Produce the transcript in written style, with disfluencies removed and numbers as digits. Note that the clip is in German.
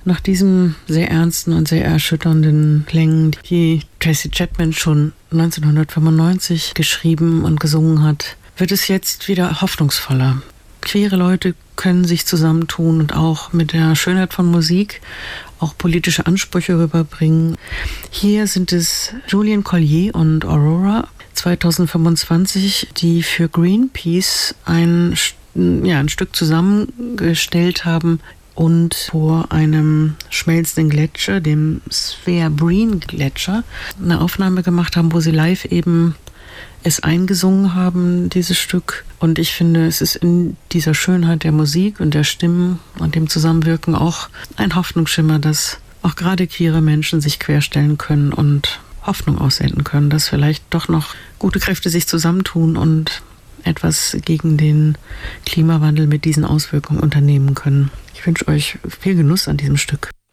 Nach diesem sehr ernsten und sehr erschütternden Klängen, die Tracy Chapman schon 1995 geschrieben und gesungen hat, wird es jetzt wieder hoffnungsvoller. Queere Leute können sich zusammentun und auch mit der Schönheit von Musik auch politische Ansprüche rüberbringen. Hier sind es Julian Collier und Aurora 2025, die für Greenpeace ein Stück zusammengestellt haben und vor einem schmelzenden Gletscher, dem Sveabreen-Gletscher, eine Aufnahme gemacht haben, wo sie live eben es eingesungen haben, dieses Stück. Und ich finde, es ist in dieser Schönheit der Musik und der Stimmen und dem Zusammenwirken auch ein Hoffnungsschimmer, dass auch gerade queere Menschen sich querstellen können und Hoffnung aussenden können, dass vielleicht doch noch gute Kräfte sich zusammentun und etwas gegen den Klimawandel mit diesen Auswirkungen unternehmen können. Ich wünsche euch viel Genuss an diesem Stück.